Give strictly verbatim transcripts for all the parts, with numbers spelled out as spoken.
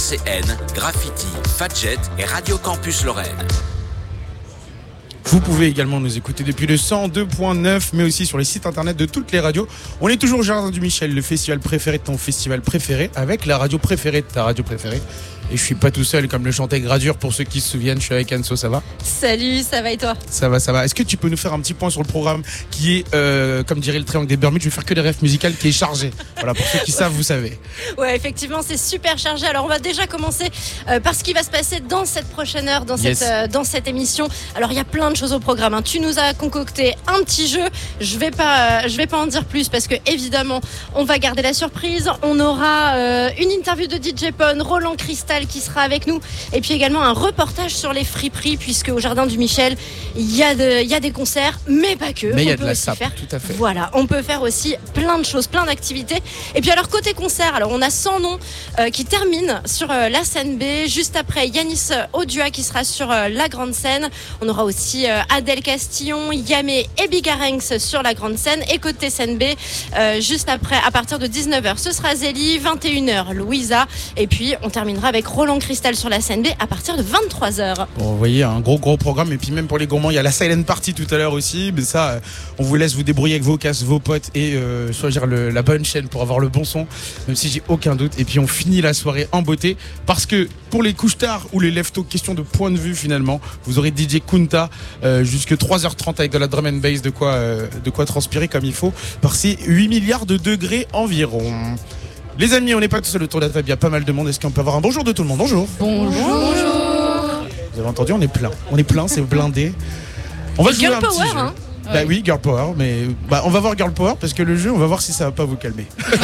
C N, Graffiti, Fadjet et Radio Campus Lorraine. Vous pouvez également nous écouter depuis le cent deux point neuf, mais aussi sur les sites internet de toutes les radios. On est toujours au Jardin du Michel, le festival préféré de ton festival préféré, avec la radio préférée de ta radio préférée. Et je suis pas tout seul, comme le chantait Gradure, pour ceux qui se souviennent, je suis avec Anso, ça va ? Salut, ça va et toi ? Ça va, ça va. Est-ce que tu peux nous faire un petit point sur le programme qui est, euh, comme dirait le triangle des Bermudes, je vais faire que des rêves musicales, qui est chargé. Voilà, pour ceux qui savent, vous savez. Ouais, effectivement, c'est super chargé. Alors, on va déjà commencer euh, par ce qui va se passer dans cette prochaine heure, dans, Yes. cette, euh, dans cette émission. Alors, il y a plein de choses au programme, hein. Tu nous as concocté un petit jeu. Je vais pas, euh, je vais pas en dire plus parce que, évidemment, on va garder la surprise. On aura euh, une interview de D J Pone, Roland Cristal qui sera avec nous. Et puis également un reportage sur les friperies, puisque au Jardin du Michel, il y a de, il y a des concerts, mais pas que. Mais il y a On de peut la aussi sape, faire- tout à fait. Voilà, on peut faire aussi plein de choses, plein d'activités. Et puis alors côté concert, alors on a cent noms euh, qui terminent sur euh, la scène B. Juste après, Yanis Odua qui sera sur euh, la grande scène. On aura aussi euh, Adèle Castillon, Yamé et Bigarenx sur la grande scène. Et côté scène B, euh, juste après, à partir de dix-neuf heures, ce sera Zélie, vingt et une heures, Louisa. Et puis on terminera avec Roland Cristal sur la scène B à partir de vingt-trois heures. Bon, vous voyez, un gros gros programme. Et puis même pour les gourmands, il y a la silent party tout à l'heure aussi. Mais ça, euh, on vous laisse vous débrouiller avec vos casques, vos potes et euh, choisir le, la bonne chaîne pour avoir le bon son, même si j'ai aucun doute. Et puis on finit la soirée en beauté parce que pour les couches tard ou les lève-tôt, question de point de vue finalement, vous aurez D J Kunta euh, jusque trois heures trente avec de la drum and bass, de quoi, euh, de quoi transpirer comme il faut par ces huit milliards de degrés environ. Les amis, on n'est pas tout seul autour de la table, il y a pas mal de monde. Est-ce qu'on peut avoir un bonjour de tout le monde ? Bonjour. Bonjour. Vous avez entendu, on est plein. On est plein, c'est blindé. On va Et jouer Girl un petit Power, jeu. hein. Bah oui, Girl Power, mais bah, on va voir Girl Power parce que le jeu, on va voir si ça va pas vous calmer.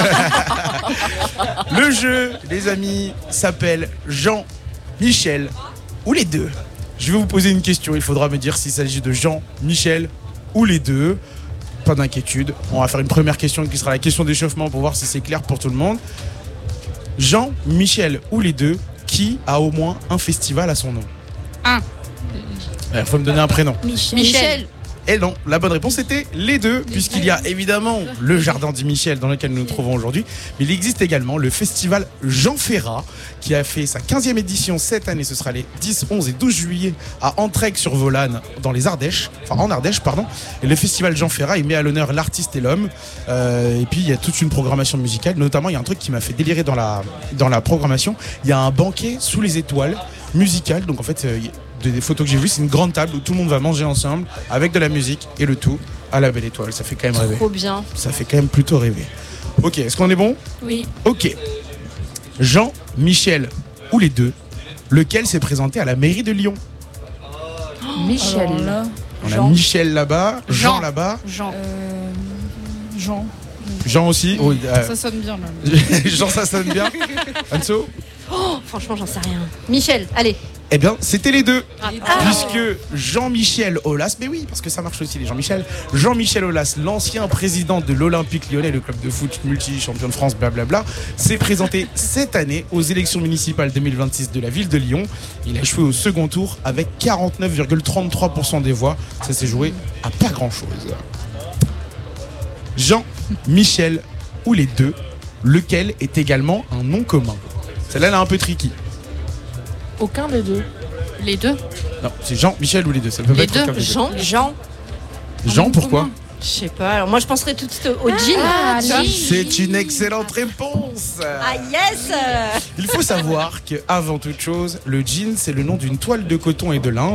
Le jeu, les amis, s'appelle Jean, Michel ou les deux. Je vais vous poser une question, il faudra me dire s'il s'agit de Jean, Michel ou les deux. Pas d'inquiétude, on va faire une première question qui sera la question d'échauffement pour voir si c'est clair pour tout le monde. Jean, Michel ou les deux, qui a au moins un festival à son nom ? Un. Il faut me donner un prénom. Michel. Michel. Et non, la bonne réponse était les deux, puisqu'il y a évidemment le Jardin du Michel dans lequel nous nous trouvons aujourd'hui, mais il existe également le festival Jean Ferrat, qui a fait sa quinzième édition cette année. Ce sera les dix, onze et douze juillet à Entraigues-sur-Volane, dans les Ardèches, enfin en Ardèche, pardon. Et le festival Jean Ferrat, il met à l'honneur l'artiste et l'homme. Euh, et puis il y a toute une programmation musicale, notamment il y a un truc qui m'a fait délirer dans la, dans la programmation. Il y a un banquet sous les étoiles musical, donc en fait euh, des photos que j'ai vues, c'est une grande table où tout le monde va manger ensemble avec de la musique et le tout à la belle étoile. Ça fait quand même rêver. Trop bien. Ça fait quand même plutôt rêver. Ok, est-ce qu'on est bon ? Oui. Ok. Jean, Michel ou les deux, lequel s'est présenté à la mairie de Lyon ? Michel. Alors là, On a Jean. Michel là-bas, Jean, Jean. là-bas, Jean. euh, Jean. Jean aussi. Oh, euh, Ça sonne bien là. Jean, ça sonne bien. Anso ? Oh, franchement, j'en sais rien. Michel, allez. Eh bien, c'était les deux. Ah. Puisque Jean-Michel Aulas, mais oui, parce que ça marche aussi les Jean-Michel, Jean-Michel Aulas, l'ancien président de l'Olympique Lyonnais, le club de foot multi-champion de France, blablabla, s'est présenté cette année aux élections municipales deux mille vingt-six de la ville de Lyon. Il a échoué au second tour avec quarante-neuf virgule trente-trois pour cent des voix. Ça s'est joué à pas grand-chose. Jean-Michel ou les deux, lequel est également un nom commun. Celle-là, elle est un peu tricky. Aucun des deux. Les deux. Non, c'est Jean-Michel ou les deux. Ça peut pas Les être deux. aucun des deux. Jean. Jean. Jean, pourquoi ? Je sais pas. Alors moi, je penserais tout de suite au jean. Ah, tu vois. jean. C'est une excellente réponse. Ah yes. Il faut savoir qu'avant toute chose, le jean, c'est le nom d'une toile de coton et de lin